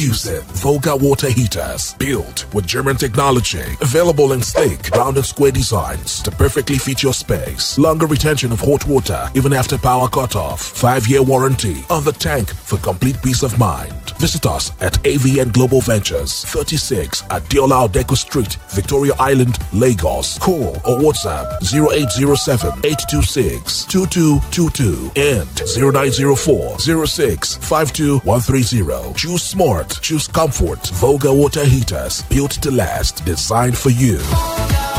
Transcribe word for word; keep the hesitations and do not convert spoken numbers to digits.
Using Volga water heaters built with German technology, available in sleek, round and square designs to perfectly fit your space. Longer retention of hot water even after power cutoff. Five-year warranty on the tank for complete peace of mind. Visit us at A V N Global Ventures, thirty-six at Deola Odeco Street, Victoria Island, Lagos. Call or WhatsApp zero eight zero seven, eight two six, two two two two and zero nine zero four, zero six five two one three zero. Choose smart. Choose comfort. Volga water heaters built to last, designed for you.